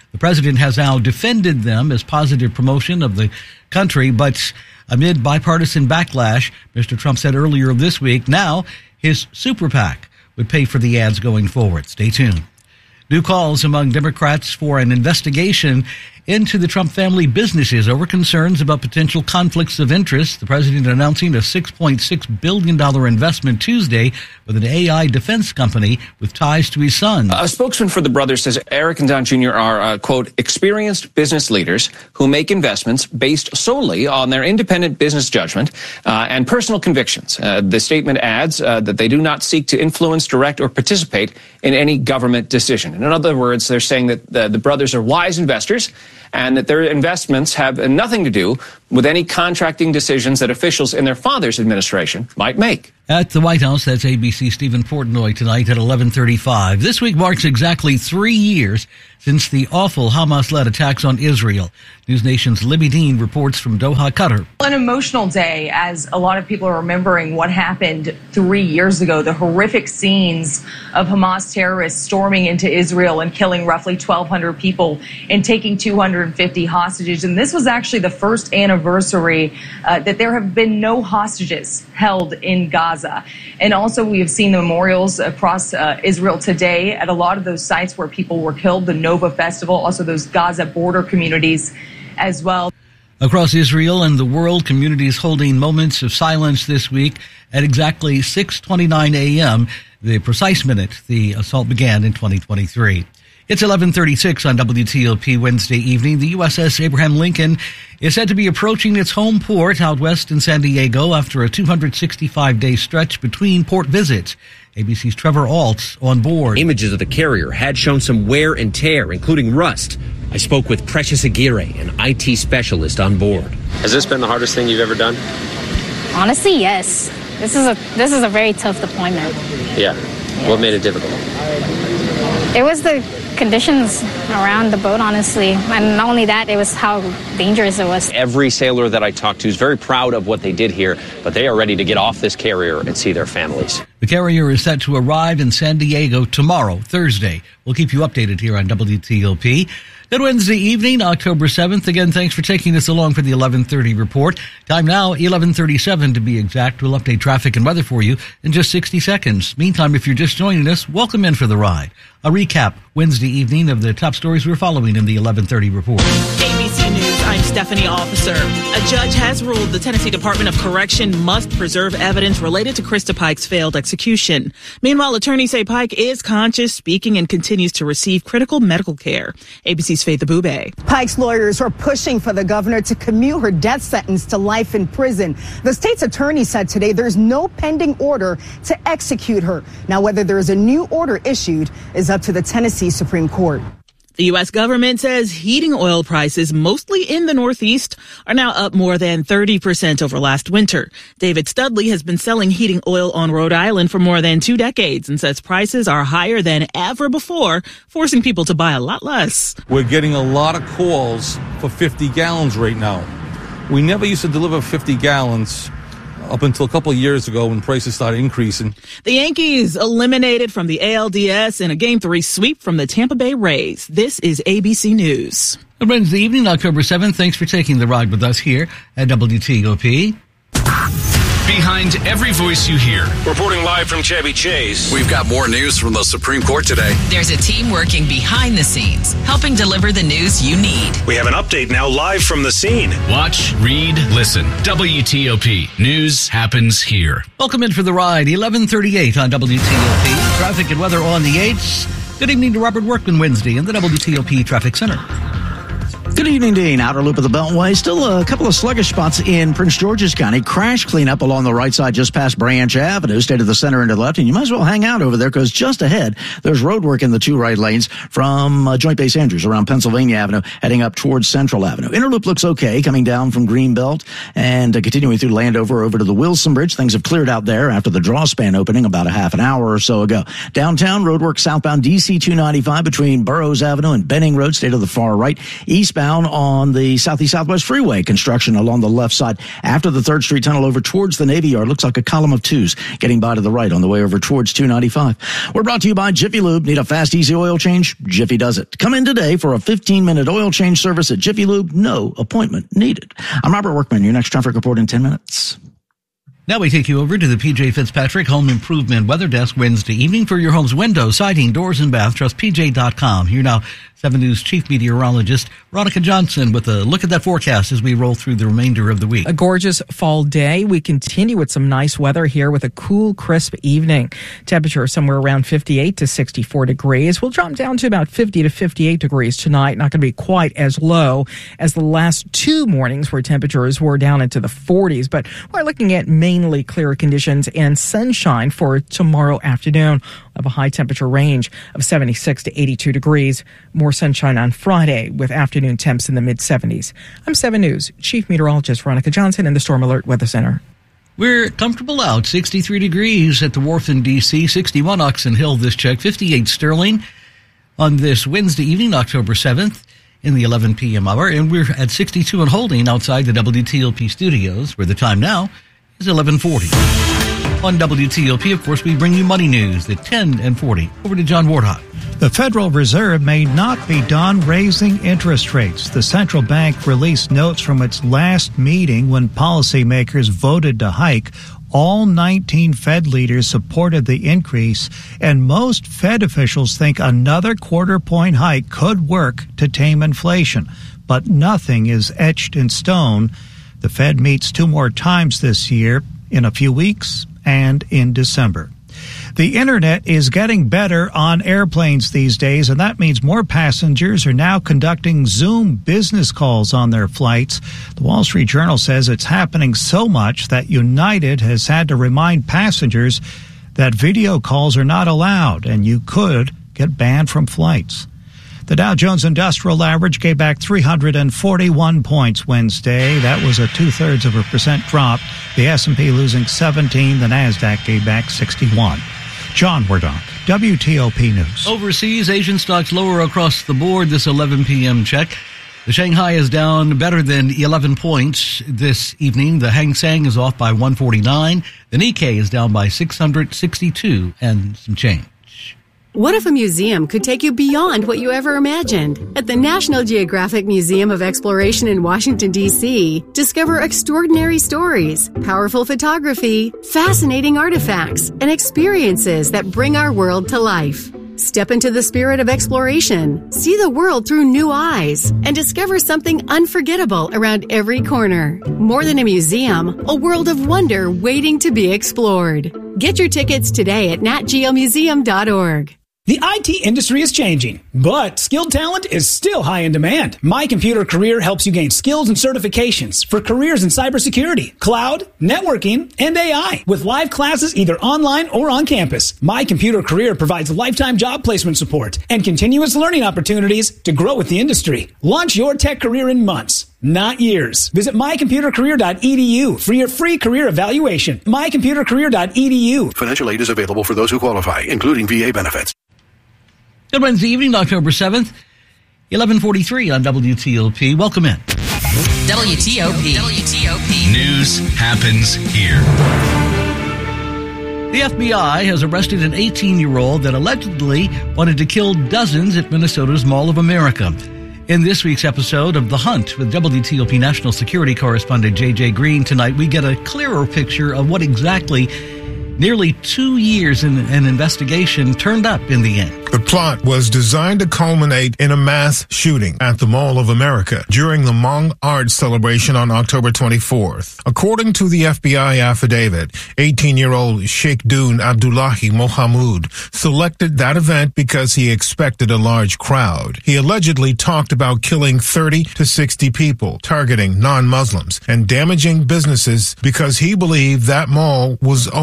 The president has now defended them as positive promotion of the country, but amid bipartisan backlash, Mr. Trump said earlier this week, now his super PAC would pay for the ads going forward. Stay tuned. New calls among Democrats for an investigation into the Trump family businesses over concerns about potential conflicts of interest. The president announcing a $6.6 billion investment Tuesday with an AI defense company with ties to his son. A spokesman for the brothers says Eric and Don Jr. are, quote, experienced business leaders who make investments based solely on their independent business judgment and personal convictions. The statement adds that they do not seek to influence, direct, or participate in any government decision. In other words, they're saying that the brothers are wise investors and that their investments have nothing to do with any contracting decisions that officials in their father's administration might make. At the White House, that's ABC Stephen Portnoy tonight at 11:35. This week marks exactly 3 years since the awful Hamas-led attacks on Israel. News Nation's Libby Dean reports from Doha, Qatar. An emotional day as a lot of people are remembering what happened 3 years ago, the horrific scenes of Hamas terrorists storming into Israel and killing roughly 1,200 people and taking 250 hostages. And this was actually the first anniversary that there have been no hostages held in Gaza. And also we have seen the memorials across Israel today at a lot of those sites where people were killed, the Nova Festival, also those Gaza border communities as well. Across Israel and the world, communities holding moments of silence this week at exactly 6:29 a.m., the precise minute the assault began in 2023. It's 11:36 on WTOP Wednesday evening. The USS Abraham Lincoln is said to be approaching its home port out west in San Diego after a 265-day stretch between port visits. ABC's Trevor Alt on board. Images of the carrier had shown some wear and tear, including rust. I spoke with Precious Aguirre, an IT specialist on board. Has this been the hardest thing you've ever done? Honestly, yes. This is a very tough deployment. Yeah. What made it difficult? It was the conditions around the boat, honestly. And not only that, it was how dangerous it was. Every sailor that I talked to is very proud of what they did here, but they are ready to get off this carrier and see their families. The carrier is set to arrive in San Diego tomorrow, Thursday. We'll keep you updated here on WTOP. Good Wednesday evening, October 7th. Again, thanks for taking us along for the 11:30 report. Time now, 11:37 to be exact. We'll update traffic and weather for you in just 60 seconds. Meantime, if you're just joining us, welcome in for the ride. A recap Wednesday evening of the top stories we're following in the 11:30 report. ABC News, I'm Stephanie Officer. A judge has ruled the Tennessee Department of Correction must preserve evidence related to Krista Pike's failed execution. Meanwhile, attorneys say Pike is conscious, speaking, and continues to receive critical medical care. ABC's Faith Abube. Pike's lawyers are pushing for the governor to commute her death sentence to life in prison. The state's attorney said today there's no pending order to execute her. Now, whether there is a new order issued is up to the Tennessee Supreme Court. The U.S. government says heating oil prices, mostly in the Northeast, are now up more than 30% over last winter. David Studley has been selling heating oil on Rhode Island for more than 2 decades and says prices are higher than ever before, forcing people to buy a lot less. We're getting a lot of calls for 50 gallons right now. We never used to deliver 50 gallons up until a couple of years ago when prices started increasing. The Yankees eliminated from the ALDS in a Game 3 sweep from the Tampa Bay Rays. This is ABC News. Wednesday evening, October 7th. Thanks for taking the ride with us here at WTOP. Behind every voice you hear. Reporting live from Chevy Chase. We've got more news from the Supreme Court today. There's a team working behind the scenes, helping deliver the news you need. We have an update now live from the scene. Watch, read, listen. WTOP. News happens here. Welcome in for the ride. 11:38 on WTOP. Traffic and weather on the 8s. Good evening to Robert Workman Wednesday in the WTOP Traffic Center. Good evening, Dean. Outer loop of the Beltway. Still a couple of sluggish spots in Prince George's County. Crash cleanup along the right side just past Branch Avenue. Stay to the center and to the left, and you might as well hang out over there because just ahead, there's road work in the 2 right lanes from Joint Base Andrews around Pennsylvania Avenue, heading up towards Central Avenue. Inner loop looks okay, coming down from Greenbelt and continuing through Landover over to the Wilson Bridge. Things have cleared out there after the draw span opening about a half an hour or so ago. Downtown, road work southbound DC 295 between Burroughs Avenue and Benning Road. Stay to the far right. Eastbound eastbound on the Southeast Southwest Freeway. Construction along the left side after the 3rd Street Tunnel over towards the Navy Yard. Looks like a column of twos getting by to the right on the way over towards 295. We're brought to you by Jiffy Lube. Need a fast, easy oil change? Jiffy does it. Come in today for a 15-minute oil change service at Jiffy Lube. No appointment needed. I'm Robert Workman. Your next traffic report in 10 minutes. Now we take you over to the PJ Fitzpatrick Home Improvement Weather Desk Wednesday evening for your home's windows, siding, doors, and bath. Trust PJ.com. Here now, 7 News Chief Meteorologist Veronica Johnson with a look at that forecast as we roll through the remainder of the week. A gorgeous fall day. We continue with some nice weather here with a cool, crisp evening. Temperature somewhere around 58 to 64 degrees. We'll drop down to about 50 to 58 degrees tonight. Not going to be quite as low as the last 2 mornings where temperatures were down into the 40s. But we're looking at mainly clear conditions and sunshine for tomorrow afternoon. Of a high temperature range of 76 to 82 degrees. More sunshine on Friday with afternoon temps in the mid-70s. I'm 7 News Chief Meteorologist Veronica Johnson in the Storm Alert Weather Center. We're comfortable out. 63 degrees at the Wharf in D.C., 61 Oxon Hill this check, 58 Sterling on this Wednesday evening, October 7th in the 11 p.m. hour. And we're at 62 and holding outside the WTOP studios, where the time now is 11:40. On WTOP, of course, we bring you money news at 10 and 40. Over to John Wardhawk. The Federal Reserve may not be done raising interest rates. The central bank released notes from its last meeting when policymakers voted to hike. All 19 Fed leaders supported the increase, and most Fed officials think another quarter-point hike could work to tame inflation. But nothing is etched in stone. The Fed meets 2 more times this year, in a few weeks and in December. The internet is getting better on airplanes these days, and that means more passengers are now conducting Zoom business calls on their flights. The Wall Street Journal says it's happening so much that United has had to remind passengers that video calls are not allowed, and you could get banned from flights. The Dow Jones Industrial Average gave back 341 points Wednesday. That was a 0.2% drop. The S&P losing 17. The Nasdaq gave back 61. John Wardhawk, WTOP News. Overseas, Asian stocks lower across the board this 11 p.m. check. The Shanghai is down better than 11 points this evening. The Hang Seng is off by 149. The Nikkei is down by 662 and some change. What if a museum could take you beyond what you ever imagined? At the National Geographic Museum of Exploration in Washington, D.C., discover extraordinary stories, powerful photography, fascinating artifacts, and experiences that bring our world to life. Step into the spirit of exploration, see the world through new eyes, and discover something unforgettable around every corner. More than a museum, a world of wonder waiting to be explored. Get your tickets today at natgeomuseum.org. The IT industry is changing, but skilled talent is still high in demand. My Computer Career helps you gain skills and certifications for careers in cybersecurity, cloud, networking, and AI with live classes either online or on campus. My Computer Career provides lifetime job placement support and continuous learning opportunities to grow with the industry. Launch your tech career in months, not years. Visit mycomputercareer.edu for your free career evaluation. mycomputercareer.edu. Financial aid is available for those who qualify, including VA benefits. Good Wednesday evening, October 7th, 11:43 on WTOP. Welcome in. WTOP. News happens here. The FBI has arrested an 18-year-old that allegedly wanted to kill dozens at Minnesota's Mall of America. In this week's episode of The Hunt with WTOP National Security Correspondent J.J. Green tonight, we get a clearer picture of what exactly nearly 2 years in an investigation turned up in the end. The plot was designed to culminate in a mass shooting at the Mall of America during the Hmong Art celebration on October 24th. According to the FBI affidavit, 18-year-old Sheikh Dun Abdullahi Mohamud selected that event because he expected a large crowd. He allegedly talked about killing 30 to 60 people, targeting non-Muslims, and damaging businesses because he believed that mall was owned by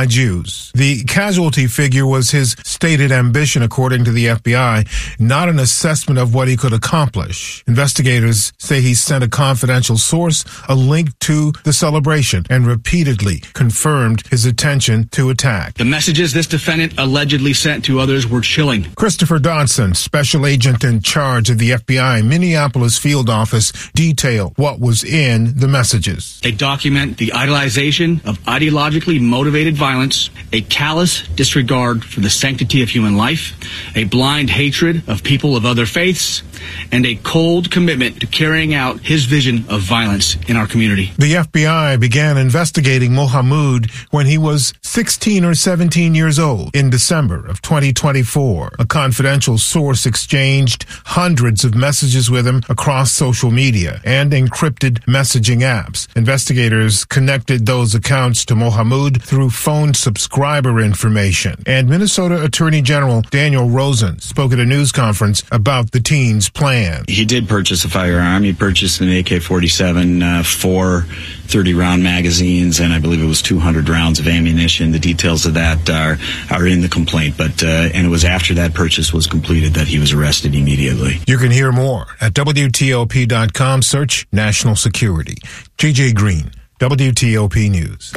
Jews. The casualty figure was his stated ambition, according to the FBI, not an assessment of what he could accomplish. Investigators say he sent a confidential source a link to the celebration and repeatedly confirmed his intention to attack. The messages this defendant allegedly sent to others were chilling. Christopher Dodson, special agent in charge of the FBI Minneapolis field office, detailed what was in the messages. They document the idolization of ideologically motivated violence, a callous disregard for the sanctity of human life, a blind hatred of people of other faiths, and a cold commitment to carrying out his vision of violence in our community. The FBI began investigating Mohamud when he was 16 or 17 years old in December of 2024. A confidential source exchanged hundreds of messages with him across social media and encrypted messaging apps. Investigators connected those accounts to Mohamud through phone subscriber information. And Minnesota Attorney General Daniel Rosen spoke at a news conference about the teen's plan. He did purchase a firearm. He purchased an AK-47, 4 30-round magazines, and I believe it was 200 rounds of ammunition. The details of that are in the complaint, but and it was after that purchase was completed that he was arrested immediately. You can hear more at WTOP.com. Search National Security. JJ Green, WTOP News.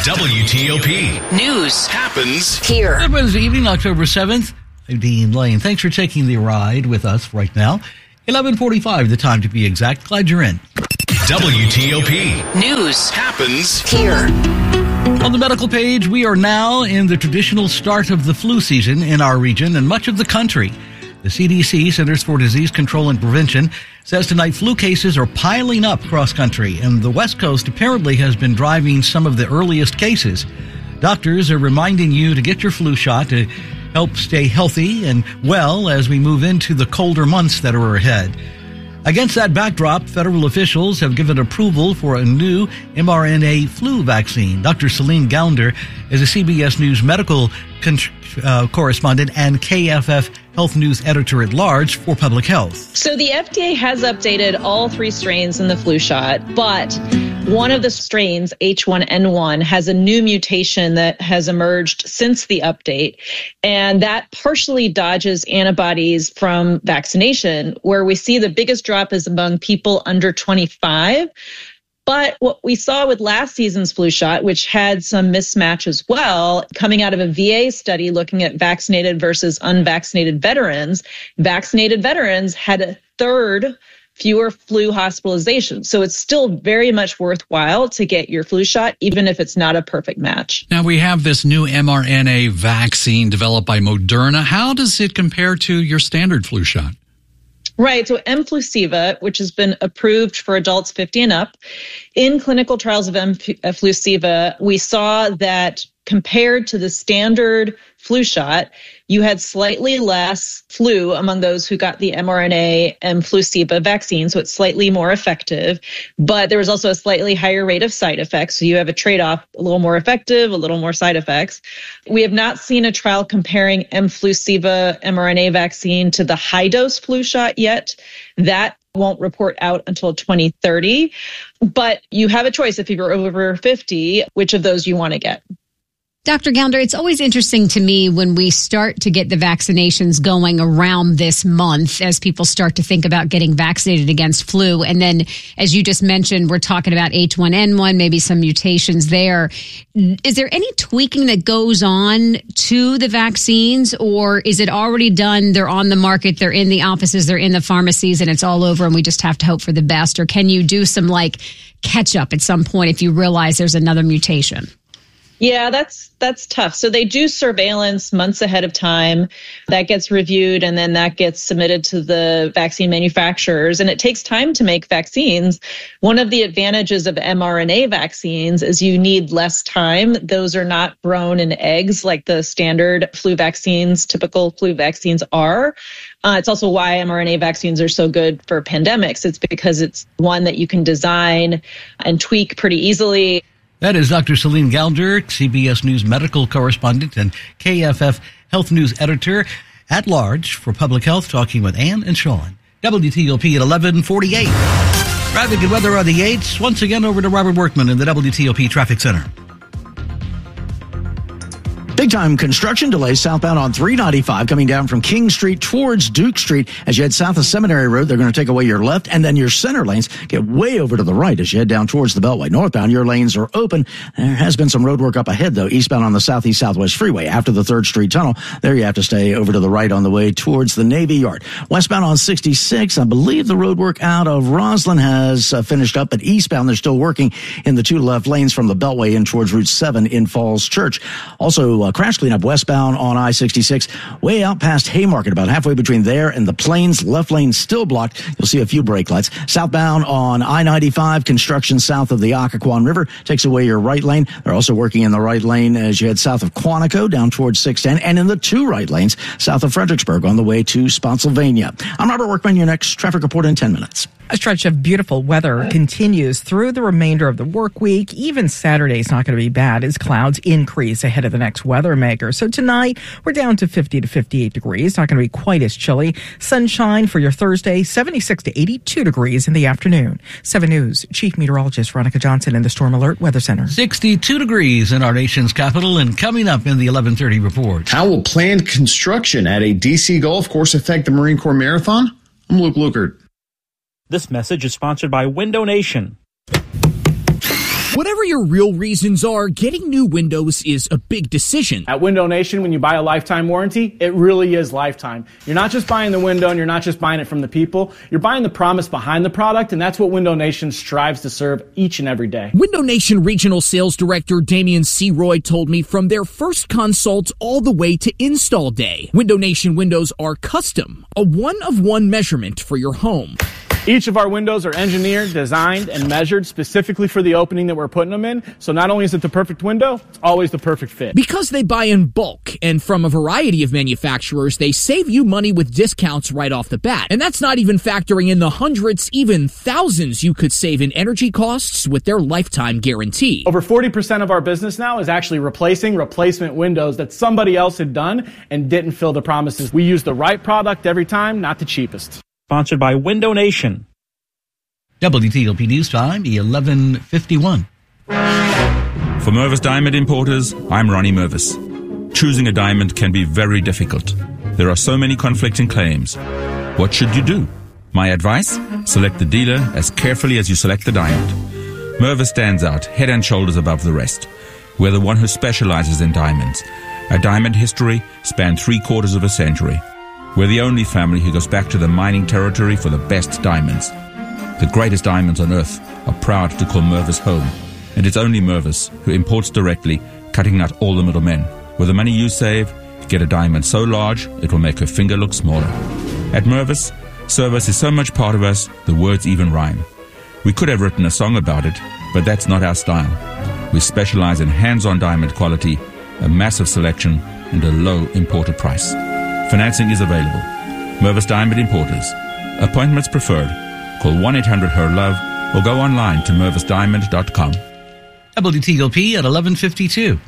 WTOP News happens here. Good Wednesday evening, October 7th. I'm Dean Lane. Thanks for taking the ride with us right now. 11:45, the time to be exact. Glad you're in. WTOP News happens here. On the medical page, we are now in the traditional start of the flu season in our region and much of the country. The CDC, Centers for Disease Control and Prevention, says tonight flu cases are piling up across country, and the West Coast apparently has been driving some of the earliest cases. Doctors are reminding you to get your flu shot to help stay healthy and well as we move into the colder months that are ahead. Against that backdrop, federal officials have given approval for a new mRNA flu vaccine. Dr. Celine Gounder is a CBS News medical correspondent and KFF Health News editor-at-large for Public Health. So the FDA has updated all 3 strains in the flu shot, but one of the strains, H1N1, has a new mutation that has emerged since the update, and that partially dodges antibodies from vaccination, where we see the biggest drop is among people under 25. But what we saw with last season's flu shot, which had some mismatch as well, coming out of a VA study looking at vaccinated versus unvaccinated veterans, vaccinated veterans had a third fewer flu hospitalizations. So it's still very much worthwhile to get your flu shot, even if it's not a perfect match. Now, we have this new mRNA vaccine developed by Moderna. How does it compare to your standard flu shot? Right. So mFlusiva, which has been approved for adults 50 and up, in clinical trials of mFlusiva, we saw that compared to the standard flu shot, you had slightly less flu among those who got the mRNA mFlusiva vaccine, so it's slightly more effective. But there was also a slightly higher rate of side effects, so you have a trade-off, a little more effective, a little more side effects. We have not seen a trial comparing mFlusiva mRNA vaccine to the high-dose flu shot yet. That won't report out until 2030. But you have a choice if you're over 50, which of those you want to get. Dr. Gounder, it's always interesting to me when we start to get the vaccinations going around this month as people start to think about getting vaccinated against flu. And then, as you just mentioned, we're talking about H1N1, maybe some mutations there. Is there any tweaking that goes on to the vaccines, or is it already done? They're on the market, they're in the offices, they're in the pharmacies, and it's all over, and we just have to hope for the best? Or can you do some catch up at some point if you realize there's another mutation? Yeah, that's tough. So they do surveillance months ahead of time. That gets reviewed, and then that gets submitted to the vaccine manufacturers. And it takes time to make vaccines. One of the advantages of mRNA vaccines is you need less time. Those are not grown in eggs like the standard flu vaccines, typical flu vaccines are. It's also why mRNA vaccines are so good for pandemics. It's because it's one that you can design and tweak pretty easily. That is Dr. Celine Gounder, CBS News medical correspondent and KFF Health News editor-at-large for Public Health, talking with Ann and Sean. WTOP at 11:48. Traffic and weather on the 8s. Once again, over to Robert Workman in the WTOP Traffic Center. Nighttime construction delays southbound on 395 coming down from King Street towards Duke Street. As you head south of Seminary Road, they're going to take away your left, and then your center lanes get way over to the right as you head down towards the Beltway. Northbound, your lanes are open. There has been some road work up ahead, though, eastbound on the Southeast Southwest Freeway after the 3rd Street Tunnel. There you have to stay over to the right on the way towards the Navy Yard. Westbound on 66, I believe the road work out of Roslyn has finished up, but eastbound, they're still working in the 2 left lanes from the Beltway in towards Route 7 in Falls Church. Also, crash cleanup westbound on I-66, way out past Haymarket, about halfway between there and the Plains. Left lane still blocked. You'll see a few brake lights. Southbound on I-95, construction south of the Occoquan River takes away your right lane. They're also working in the right lane as you head south of Quantico down towards 610, and in the 2 right lanes south of Fredericksburg on the way to Spotsylvania. I'm Robert Workman, your next traffic report in 10 minutes. A stretch of beautiful weather continues through the remainder of the work week. Even Saturday's not going to be bad as clouds increase ahead of the next weather maker. So tonight, we're down to 50 to 58 degrees. Not going to be quite as chilly. Sunshine for your Thursday, 76 to 82 degrees in the afternoon. 7 News Chief Meteorologist Veronica Johnson in the Storm Alert Weather Center. 62 degrees in our nation's capital, and coming up in the 11:30 report. How will planned construction at a D.C. golf course affect the Marine Corps Marathon? I'm Luke Lukert. This message is sponsored by Window Nation. Whatever your real reasons are, getting new windows is a big decision. At Window Nation, when you buy a lifetime warranty, it really is lifetime. You're not just buying the window and you're not just buying it from the people. You're buying the promise behind the product, and that's what Window Nation strives to serve each and every day. Window Nation Regional Sales Director Damian C. Roy told me from their first consult all the way to install day, Window Nation windows are custom, a one-of-one measurement for your home. Each of our windows are engineered, designed, and measured specifically for the opening that we're putting them in. So not only is it the perfect window, it's always the perfect fit. Because they buy in bulk and from a variety of manufacturers, they save you money with discounts right off the bat. And that's not even factoring in the hundreds, even thousands you could save in energy costs with their lifetime guarantee. Over 40% of our business now is actually replacing replacement windows that somebody else had done and didn't fill the promises. We use the right product every time, not the cheapest. Sponsored by Window Nation. WTOP News Time, 11:51. For Mervis Diamond Importers, I'm Ronnie Mervis. Choosing a diamond can be very difficult. There are so many conflicting claims. What should you do? My advice? Select the dealer as carefully as you select the diamond. Mervis stands out head and shoulders above the rest. We're the one who specializes in diamonds. Our diamond history spanned 3/4 of a century. We're the only family who goes back to the mining territory for the best diamonds. The greatest diamonds on earth are proud to call Mervis home. And it's only Mervis who imports directly, cutting out all the middlemen. With the money you save, get a diamond so large it will make her finger look smaller. At Mervis, service is so much part of us, the words even rhyme. We could have written a song about it, but that's not our style. We specialize in hands-on diamond quality, a massive selection, and a low imported price. Financing is available. Mervis Diamond Importers. Appointments preferred. Call 1-800-HER-LOVE or go online to mervisdiamond.com. WTOP at 11:52.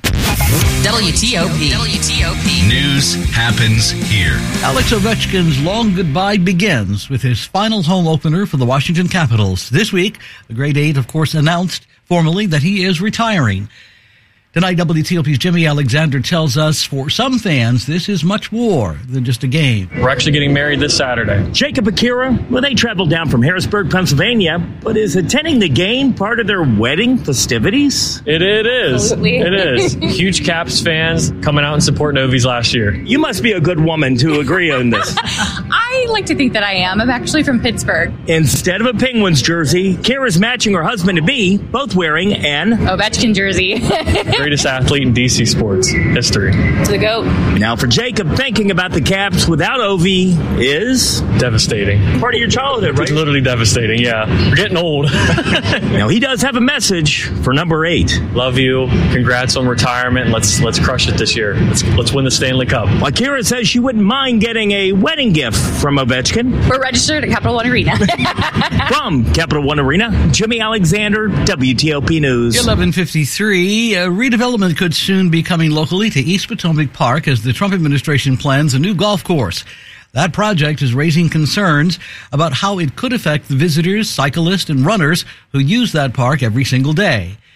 WTOP. News happens here. Alex Ovechkin's long goodbye begins with his final home opener for the Washington Capitals. This week, the Grade 8, of course, announced formally that he is retiring. Tonight, WTOP's Jimmy Alexander tells us for some fans, this is much more than just a game. We're actually getting married this Saturday. Jacob Akira, well, they traveled down from Harrisburg, Pennsylvania, but is attending the game part of their wedding festivities? It is. Absolutely. It is. Huge Caps fans coming out and support Novies last year. You must be a good woman to agree on this. I like to think that I am. I'm actually from Pittsburgh. Instead of a Penguins jersey, Kara's matching her husband-to-be, both wearing an Ovechkin jersey. Greatest athlete in DC sports history. To the GOAT. Now for Jacob, thinking about the Caps without Ovi is devastating. Part of your childhood, right? It's literally devastating, yeah. We're getting old. Now he does have a message for number 8. Love you. Congrats on retirement. Let's crush it this year. Let's win the Stanley Cup. Well, Kara says she wouldn't mind getting a wedding gift from Ovechkin. We're registered at Capital One Arena. From Capital One Arena, Jimmy Alexander, WTOP News. 11:53. Redevelopment could soon be coming locally to East Potomac Park as the Trump administration plans a new golf course. That project is raising concerns about how it could affect the visitors, cyclists, and runners who use that park every single day.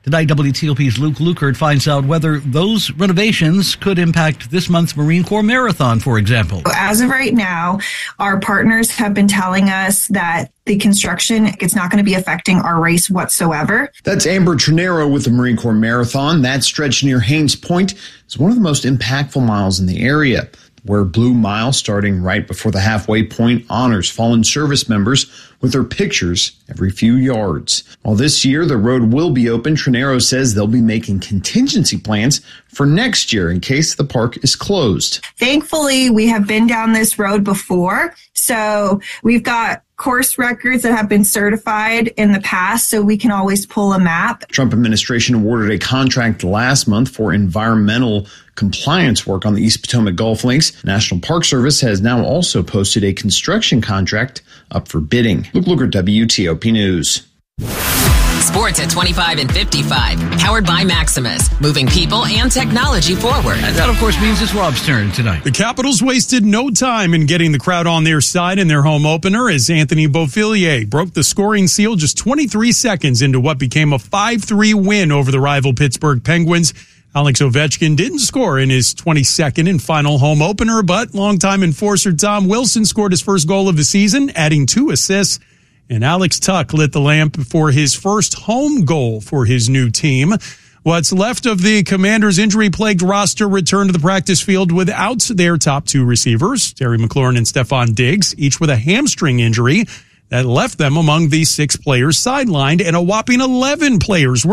Tonight, WTOP's Luke Lukert finds out whether those renovations could impact this month's Marine Corps Marathon, for example. As of right now, our partners have been telling us that the construction, it's not going to be affecting our race whatsoever. That's Amber Trinero with the Marine Corps Marathon. That stretch near Haines Point is one of the most impactful miles in the area, where Blue Mile, starting right before the halfway point, honors fallen service members with their pictures every few yards. While this year the road will be open, Trinero says they'll be making contingency plans for next year in case the park is closed. Thankfully, we have been down this road before, so we've got course records that have been certified in the past, so we can always pull a map. Trump administration awarded a contract last month for environmental compliance work on the East Potomac Golf Links. National Park Service has now also posted a construction contract up for bidding. Luke Lukert, WTOP News. Sports at 25 and 55. Powered by Maximus. Moving people and technology forward. And that, of course, means it's Rob's turn tonight. The Capitals wasted no time in getting the crowd on their side in their home opener as Anthony Beauvillier broke the scoring seal just 23 seconds into what became a 5-3 win over the rival Pittsburgh Penguins. Alex Ovechkin didn't score in his 22nd and final home opener, but longtime enforcer Tom Wilson scored his first goal of the season, adding 2 assists. And Alex Tuch lit the lamp for his first home goal for his new team. What's left of the Commanders' injury-plagued roster returned to the practice field without their top 2 receivers, Terry McLaurin and Stephon Diggs, each with a hamstring injury that left them among the 6 players sidelined, and a whopping 11 players were